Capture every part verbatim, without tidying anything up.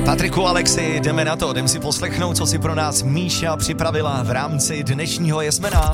Patriku, Alexi, jdeme na to, jdem si poslechnout, co si pro nás Míša připravila v rámci dnešního Jesmena.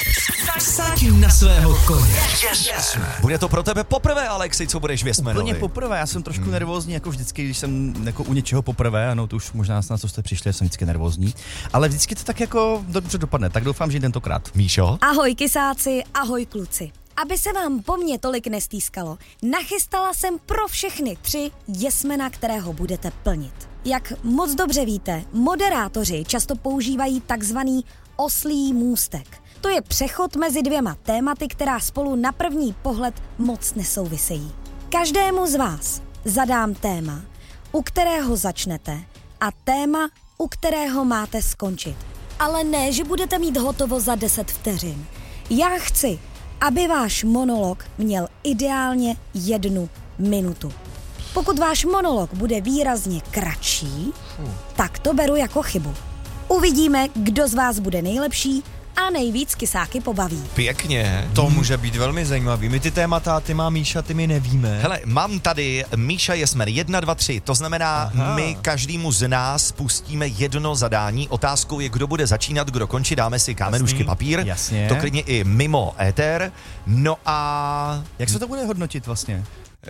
Vsadím na svého koně. Yes, yes. Bude to pro tebe poprvé, Alexi, co budeš v Jesmenovi? Úplně poprvé, já jsem trošku hmm. nervózní, jako vždycky, když jsem jako u něčeho poprvé, ano, to už možná na co jste přišli, jsem vždycky nervózní, ale vždycky to tak jako dobře dopadne, tak doufám, že tentokrát. Míšo? Ahoj kysáci, ahoj kluci. Aby se vám po mně tolik nestýskalo, nachystala jsem pro všechny tři Jesmena, kterého budete plnit. Jak moc dobře víte, moderátoři často používají takzvaný oslí můstek. To je přechod mezi dvěma tématy, která spolu na první pohled moc nesouvisejí. Každému z vás zadám téma, u kterého začnete, a téma, u kterého máte skončit. Ale ne, že budete mít hotovo za deset vteřin. Já chci, aby váš monolog měl ideálně jednu minutu. Pokud váš monolog bude výrazně kratší, tak to beru jako chybu. Uvidíme, kdo z vás bude nejlepší a nejvíc kysáky pobaví. Pěkně. To může být velmi zajímavý. My ty témata, ty má Míša, ty my nevíme. Hele, mám tady Míša Jesmen jedna, dva, tři, to znamená, aha, my každému z nás pustíme jedno zadání. Otázkou je, kdo bude začínat, kdo končí, dáme si kámenušky, papír. Jasně. To klidně i mimo éter. No a... Jak se to bude hodnotit vlastně?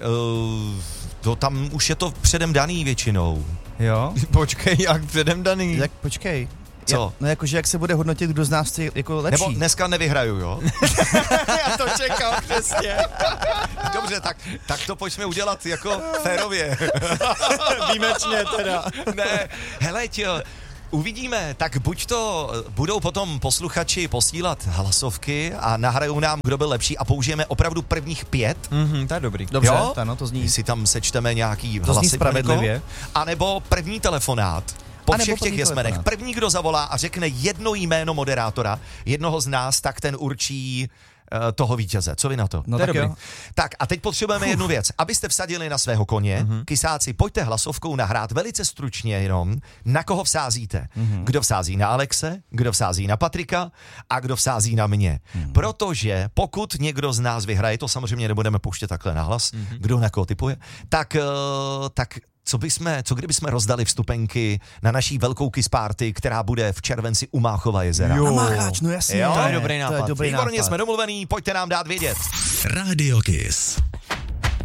Uh, to tam už je to předem daný většinou. Jo? Počkej, jak předem daný? Jak, počkej. Co? Ja, no jakože jak se bude hodnotit, kdo z nás je jako lepší. Nebo dneska nevyhraju, jo? Já to čekal přesně. Dobře, tak, tak to pojďme udělat jako férově. Výjimečně teda. Ne, hele, tě, uvidíme, tak buď to budou potom posluchači posílat hlasovky a nahrajou nám, kdo byl lepší a použijeme opravdu prvních pět. Mhm, to je dobrý. Dobře, jo? to, no, to zní. Jestli tam sečteme nějaký To hlasy zní spravedlivě. A nebo první telefonát. Po A nebo všech těch první Jesmenech. telefonát. První, kdo zavolá a řekne jedno jméno moderátora, jednoho z nás, tak ten určí uh, toho vítěze. Co vy na to? No To je tak dobrý. jo. Tak a teď potřebujeme Uf. jednu věc. Abyste vsadili na svého koně, uh-huh. kysáci, pojďte hlasovkou nahrát velice stručně jenom, na koho vsázíte. Uh-huh. Kdo vsází na Alexe, kdo vsází na Patrika a kdo vsází na mě. Uh-huh. Protože pokud někdo z nás vyhraje, to samozřejmě nebudeme pouštět takhle nahlas, uh-huh. kdo na koho typuje, tak, uh, tak co bychom, co kdybychom rozdali vstupenky na naší velkou kiss party, která bude v červenci u Máchova jezera. Jo. Na Mácháč, no jasně. Jo? To je dobrý To je nápad. dobrý Výborně, nápad. jsme domluvení, pojďte nám dát vědět. Rádio Kiss.